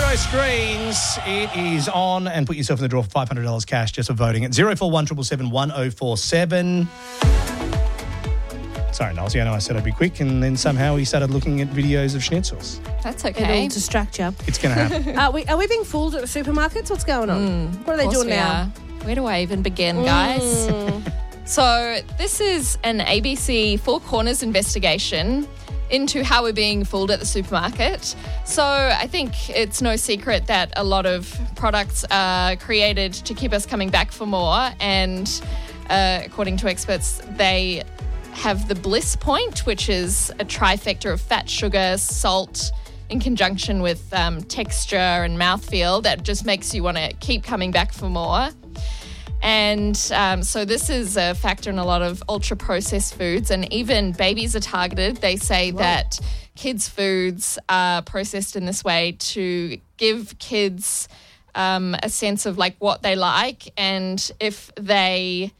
your screens. It is on, and put yourself in the draw for $500 cash just for voting at 0417 777 1047. Sorry, Nolsey, I know I said I'd be quick, and then somehow we started looking at videos of schnitzels. That's okay. It'll distract you. It's going to happen. Are we being fooled at the supermarkets? What's going on? What are they doing now? Where do I even begin, guys? So this is an ABC Four Corners investigation into how we're being fooled at the supermarket. So I think it's no secret that a lot of products are created to keep us coming back for more, and according to experts, they have the bliss point, which is a trifecta of fat, sugar, salt, in conjunction with texture and mouthfeel that just makes you want to keep coming back for more. And so this is a factor in a lot of ultra-processed foods, and even babies are targeted. They say that kids' foods are processed in this way to give kids a sense of like what they like, and if they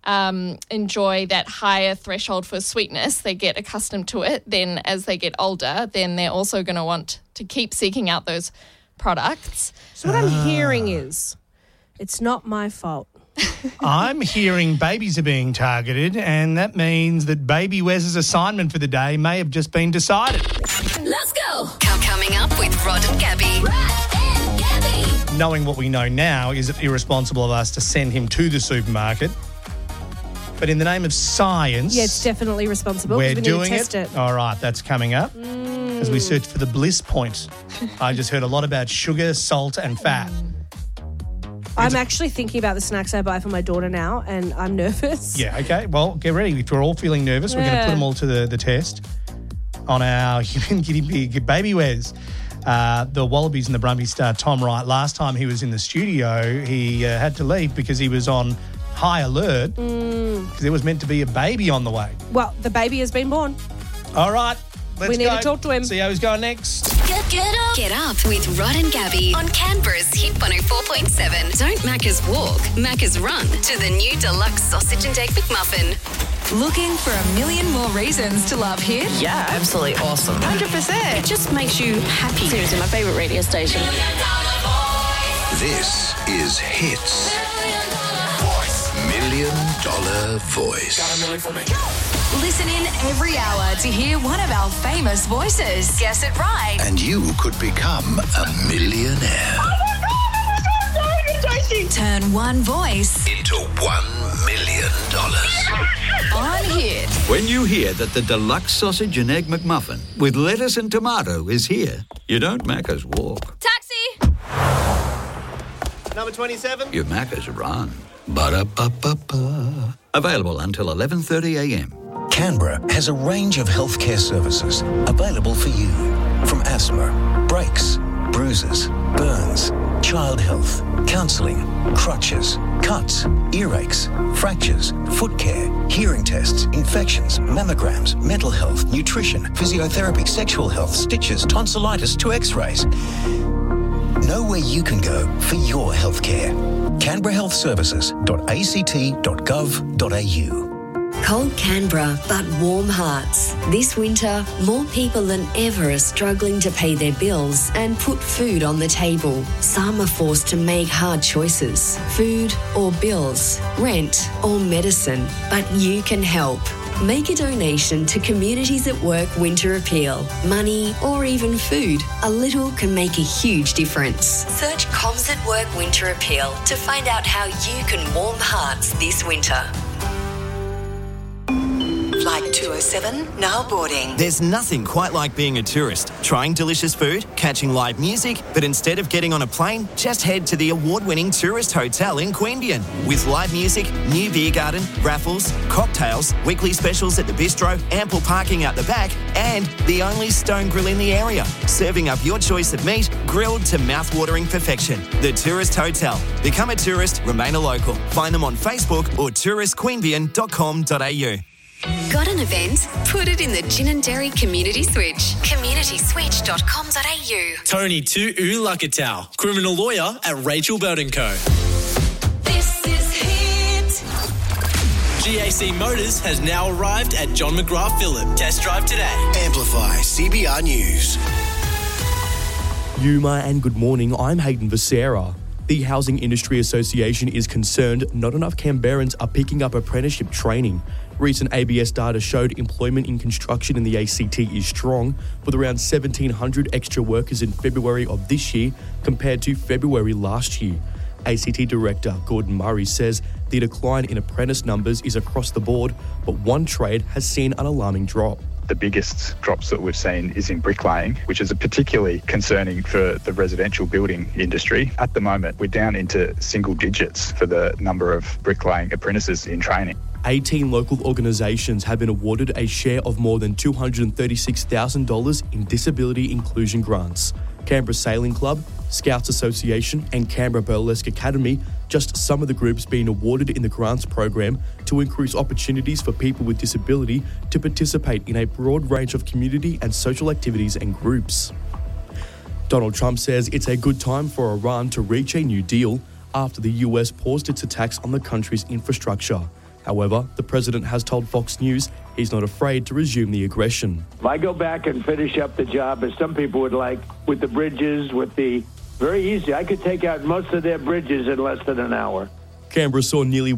enjoy that higher threshold for sweetness, they get accustomed to it, then as they get older, then they're also going to want to keep seeking out those products. So what I'm hearing is, it's not my fault. I'm hearing babies are being targeted, and that means that Baby Wes's assignment for the day may have just been decided. Let's go. Coming up with Rod and Gabby. Rod and Gabby. Knowing what we know now, is it irresponsible of us to send him to the supermarket? But in the name of science... Yeah, it's definitely responsible. We're we need doing to test it. All right, that's coming up. As we search for the bliss point. I just heard a lot about sugar, salt and fat. I'm actually thinking about the snacks I buy for my daughter now, and I'm nervous. Yeah, okay. Well, get ready. If we're all feeling nervous, we're going to put them all to the test on our human guinea pig, Baby Wes. The Wallabies and the Brumbies star Tom Wright, last time he was in the studio, he had to leave because he was on high alert because there was meant to be a baby on the way. Well, the baby has been born. All right, let's go. We need to talk to him. See how he's going next. Get up with Rod and Gabby on Canberra's Hit 104.7. Don't Macca's walk, Macca's run to the new deluxe sausage and egg McMuffin. Looking for a million more reasons to love Hit? Yeah, absolutely awesome. 100%. It just makes you happy. Seriously, my favourite radio station. This is Hits. $1 Million Voice. Got $1 million for me. Listen in every hour to hear one of our famous voices. Guess it right. And you could become a millionaire. Turn one voice Into $1 million. on Hit. When you hear that the deluxe sausage and egg McMuffin with lettuce and tomato is here, you don't Macca's walk. Taxi! Number 27. You Macca's run. Ba-da-ba-ba-ba. Available until 11:30am. Canberra has a range of healthcare services available for you. From asthma, brakes, bruises, burns, child health, counselling, crutches, cuts, earaches, fractures, foot care, hearing tests, infections, mammograms, mental health, nutrition, physiotherapy, sexual health, stitches, tonsillitis to x-rays. Know where you can go for your healthcare. CanberraHealthServices.act.gov.au. Cold Canberra, but warm hearts. This winter, more people than ever are struggling to pay their bills and put food on the table. Some are forced to make hard choices. Food or bills, rent or medicine. But you can help. Make a donation to Communities at Work Winter Appeal. Money or even food. A little can make a huge difference. Search Coms at Work Winter Appeal to find out how you can warm hearts this winter. Flight 207, now boarding. There's nothing quite like being a tourist, trying delicious food, catching live music, but instead of getting on a plane, just head to the award-winning Tourist Hotel in Queanbeyan. With live music, new beer garden, raffles, cocktails, weekly specials at the bistro, ample parking out the back, and the only stone grill in the area, serving up your choice of meat, grilled to mouth-watering perfection. The Tourist Hotel. Become a tourist, remain a local. Find them on Facebook or touristqueanbeyan.com.au. Got an event? Put it in the Gin and Dairy Community Switch. communityswitch.com.au. Tony Tu Lakatau, criminal lawyer at Rachel Burton Co. This is Hit. GAC Motors has now arrived at John McGrath Phillip. Test drive today. Amplify CBR News. Yuma and good morning, I'm Hayden Becerra. The Housing Industry Association is concerned not enough Canberrans are picking up apprenticeship training. Recent ABS data showed employment in construction in the ACT is strong, with around 1,700 extra workers in February of this year compared to February last year. ACT Director Gordon Murray says the decline in apprentice numbers is across the board, but one trade has seen an alarming drop. The biggest drops that we've seen is in bricklaying, which is particularly concerning for the residential building industry. At the moment, we're down into single digits for the number of bricklaying apprentices in training. 18 local organisations have been awarded a share of more than $236,000 in disability inclusion grants. Canberra Sailing Club, Scouts Association and Canberra Burlesque Academy, just some of the groups being awarded in the grants program to increase opportunities for people with disability to participate in a broad range of community and social activities and groups. Donald Trump says it's a good time for Iran to reach a new deal after the US paused its attacks on the country's infrastructure. However, the president has told Fox News he's not afraid to resume the aggression. If I go back and finish up the job, as some people would like, with the bridges, very easy. I could take out most of their bridges in less than an hour. Canberra saw nearly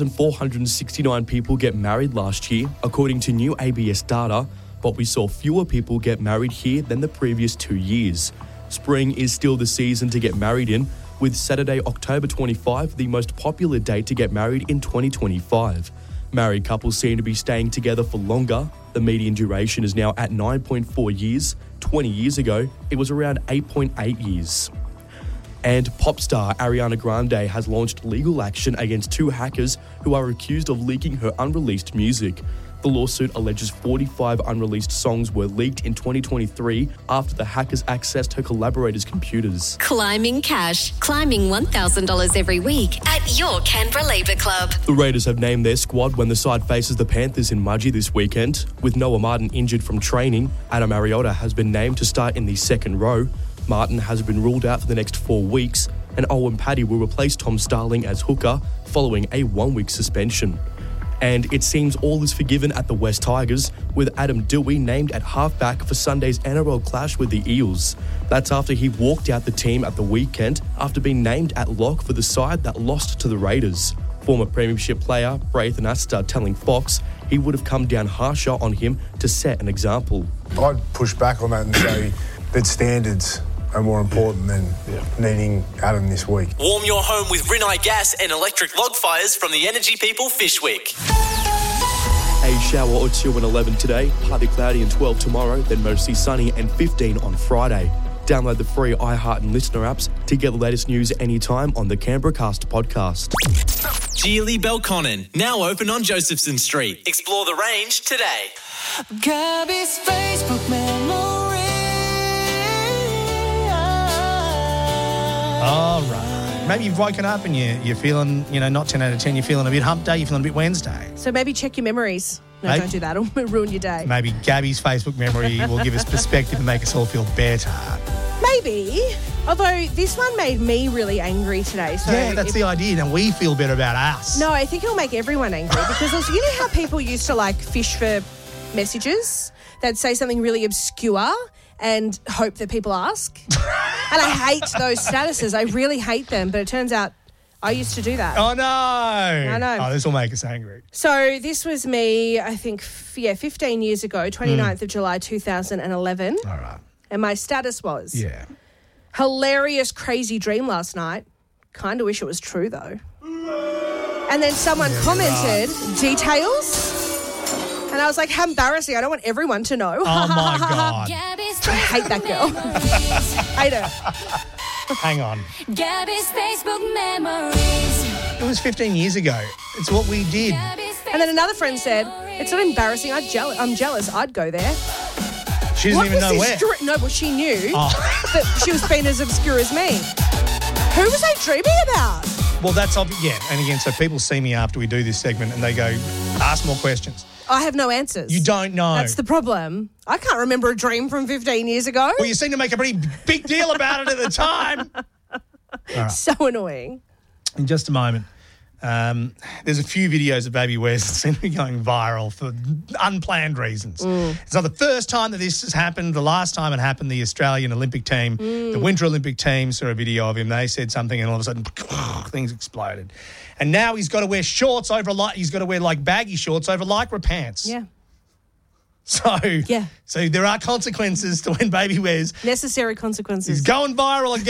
1,469 people get married last year, according to new ABS data, but we saw fewer people get married here than the previous 2 years. Spring is still the season to get married in, with Saturday, October 25, the most popular date to get married in 2025. Married couples seem to be staying together for longer. The median duration is now at 9.4 years. 20 years ago, it was around 8.8 years. And pop star Ariana Grande has launched legal action against 2 hackers who are accused of leaking her unreleased music. The lawsuit alleges 45 unreleased songs were leaked in 2023 after the hackers accessed her collaborators' computers. Climbing cash. Climbing $1,000 every week at your Canberra Labour Club. The Raiders have named their squad when the side faces the Panthers in Mudgee this weekend. With Noah Martin injured from training, Adam Mariota has been named to start in the second row. Martin has been ruled out for the next 4 weeks, and Owen Paddy will replace Tom Starling as hooker following a 1-week suspension. And it seems all is forgiven at the West Tigers, with Adam Dewey named at halfback for Sunday's NRL clash with the Eels. That's after he walked out the team at the weekend after being named at lock for the side that lost to the Raiders. Former premiership player Braithen Astor telling Fox he would have come down harsher on him to set an example. I'd push back on that and say that standards are more important than needing Adam this week. Warm your home with Rinnai gas and electric log fires from the Energy People Fishwick. A shower or 2 and 11 today, partly cloudy and 12 tomorrow, then mostly sunny and 15 on Friday. Download the free iHeart and Listener apps to get the latest news anytime on the Canberra Cast podcast. Geely Belconnen, now open on Josephson Street. Explore the range today. Gabby's Facebook memory. All right. Maybe you've woken up and you're feeling, not 10 out of 10. You're feeling a bit hump day. You're feeling a bit Wednesday. So maybe check your memories. No, Maybe. don't do that. It'll ruin your day. Maybe Gabby's Facebook memory will give us perspective and make us all feel better. Maybe. Although this one made me really angry today. So Yeah, that's the idea. Now we feel better about us. No, I think it'll make everyone angry because also, you know how people used to fish for messages? They'd say something really obscure and hope that people ask. And I hate those statuses. I really hate them. But it turns out I used to do that. Oh, no. I know. Oh, this will make us angry. So this was me, I think, 15 years ago, 29th of July, 2011. All right. And my status was, hilarious, crazy dream last night. Kind of wish it was true, though. And then someone commented, details? And I was like, how embarrassing. I don't want everyone to know. Oh, my God. I hate that girl. Hate her. Hang on. Gabby's Facebook memories. It was 15 years ago. It's what we did. And then another friend said, it's not embarrassing. I'm jealous. I'd go there. She doesn't even know where. No, well, she knew that she was being as obscure as me. Who was I dreaming about? Well, that's obvious. Yeah, and again, so people see me after we do this segment and they go, ask more questions. I have no answers. You don't know. That's the problem. I can't remember a dream from 15 years ago. Well, you seem to make a pretty big deal about it at the time. Right. So annoying. In just a moment, There's a few videos of Baby Wes that seem to be going viral for unplanned reasons. It's not the first time that this has happened. The last time it happened, the Australian Olympic team, the Winter Olympic team, saw a video of him. They said something and all of a sudden things exploded. And now he's got to wear shorts over he's got to wear like baggy shorts over lycra pants. Yeah. So there are consequences to when Baby Wes necessary consequences. He's going viral again.